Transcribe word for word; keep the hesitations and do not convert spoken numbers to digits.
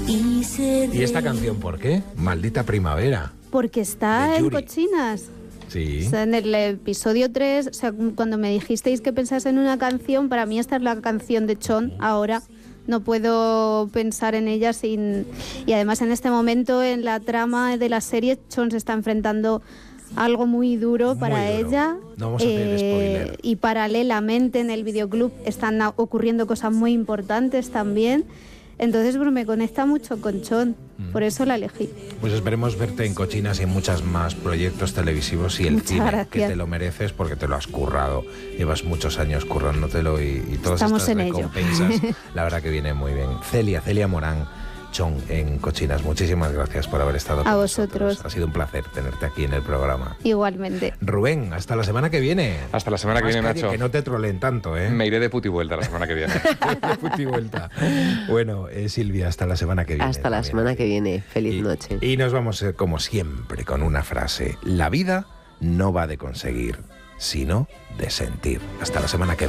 ¿Y esta canción por qué? Maldita primavera. Porque está De en Yuri. Cochinas. Sí. O sea, en el episodio tres, o sea, cuando me dijisteis que pensase en una canción, para mí esta es la canción de Chon ahora. No puedo pensar en ella sin... Y además en este momento, en la trama de la serie, Chon se está enfrentando a algo muy duro Muy para duro. ella. No vamos a hacer spoiler. Y paralelamente en el videoclub están a- ocurriendo cosas muy importantes también. Entonces pues, me conecta mucho con Chon. Mm. Por eso la elegí. Pues esperemos verte en Cochinas y en muchos más proyectos televisivos y el Muchas cine, gracias. que te lo mereces porque te lo has currado. Llevas muchos años currándotelo y, y todas Estamos estas en ello. recompensas, la verdad que viene muy bien. Celia, Celia Morán, Chon en Cochinas, muchísimas gracias por haber estado con A nosotros. vosotros. Ha sido un placer tenerte aquí en el programa. Igualmente. Rubén, hasta la semana que viene. Hasta la semana que Más viene, calle, Nacho. Que no te troleen tanto, ¿eh? Me iré de puti vuelta la semana que viene. De puti vuelta. Bueno, eh, Silvia, hasta la semana que viene. Hasta la también. semana que viene. Feliz Y- noche. Y nos vamos, eh, como siempre, con una frase. La vida no va de conseguir, sino de sentir. Hasta la semana que viene.